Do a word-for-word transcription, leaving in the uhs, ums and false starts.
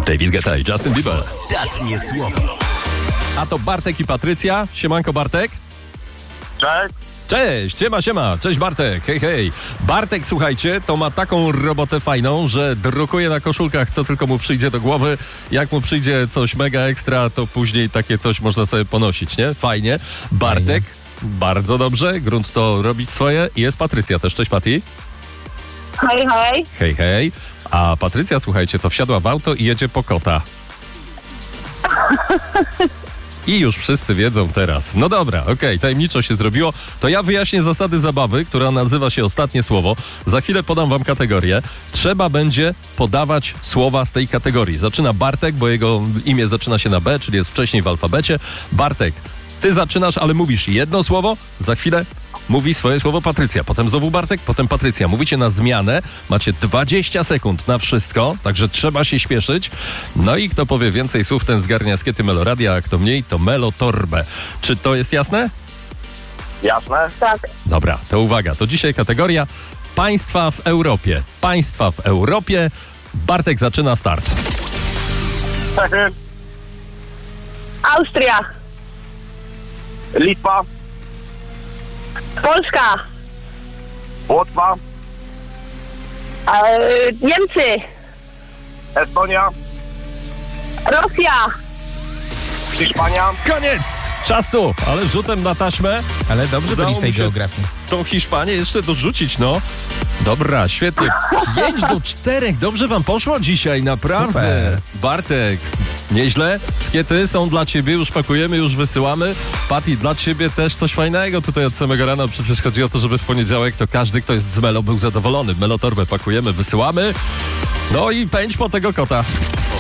David Guetta i Justin Bieber. Ostatnie słowo. A to Bartek i Patrycja. Siemanko, Bartek. Cześć. Cześć, siema, siema. Cześć, Bartek. Hej, hej. Bartek, słuchajcie, to ma taką robotę fajną, że drukuje na koszulkach, co tylko mu przyjdzie do głowy. Jak mu przyjdzie coś mega ekstra, to później takie coś można sobie ponosić, nie? Fajnie. Bartek, Fajnie. Bardzo dobrze. Grunt to robić swoje. I jest Patrycja też. Cześć, Pati. Hej, hej. Hej, hej. A Patrycja, słuchajcie, to wsiadła w auto i jedzie po kota. I już wszyscy wiedzą teraz. No dobra, okej, okay, tajemniczo się zrobiło. To ja wyjaśnię zasady zabawy, która nazywa się Ostatnie Słowo. Za chwilę podam wam kategorię. Trzeba będzie podawać słowa z tej kategorii. Zaczyna Bartek, bo jego imię zaczyna się na B, czyli jest wcześniej w alfabecie. Bartek, ty zaczynasz, ale mówisz jedno słowo. Za chwilę mówi swoje słowo Patrycja. Potem znowu Bartek, potem Patrycja. Mówicie na zmianę. Macie dwadzieścia sekund na wszystko, także trzeba się śpieszyć. No i kto powie więcej słów, ten zgarnia skiety Meloradia, a kto mniej, to Melotorbę. Czy to jest jasne? Jasne? Tak. Dobra, to uwaga. To dzisiaj kategoria państwa w Europie. Państwa w Europie. Bartek zaczyna start. Austria. Litwa. Polska. Łotwa. E, Niemcy. Estonia. Rosja. Hiszpania. Koniec czasu, ale rzutem na taśmę. Ale dobrze Udało byli z tej mi się geografii. Tą Hiszpanię jeszcze dorzucić, no. Dobra, świetnie. pięć do czterech. Dobrze wam poszło dzisiaj, naprawdę. Super. Bartek, nieźle. Skiety są dla ciebie, już pakujemy, już wysyłamy. Pati, dla ciebie też coś fajnego tutaj od samego rana. Przecież chodzi o to, żeby w poniedziałek to każdy, kto jest z Melo, był zadowolony. Melotorbę pakujemy, wysyłamy. No i pędź po tego kota.